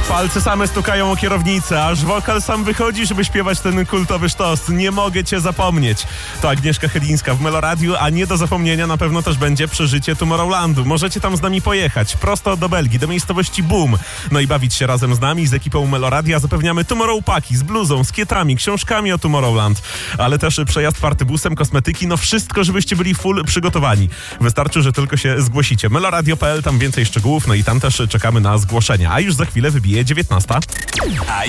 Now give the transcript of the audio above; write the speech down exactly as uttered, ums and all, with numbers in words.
Palce same stukają o kierownicę, aż wokal sam wychodzi, żeby śpiewać ten kultowy sztos. Nie mogę cię zapomnieć. To Agnieszka Chylińska w Meloradiu, a nie do zapomnienia na pewno też będzie przeżycie Tomorrowlandu. Możecie tam z nami pojechać, prosto do Belgii, do miejscowości Boom. No i bawić się razem z nami, z ekipą Meloradia. Zapewniamy Tomorrow Paki z bluzą, z kietami, książkami o Tomorrowland, ale też przejazd partybusem, kosmetyki, no wszystko, żebyście byli full przygotowani. Wystarczy, że tylko się zgłosicie. meloradio kropka p l, tam więcej szczegółów, no i tam też czekamy na zgłoszenia. A już za chwilę wybije dziewiętnasta.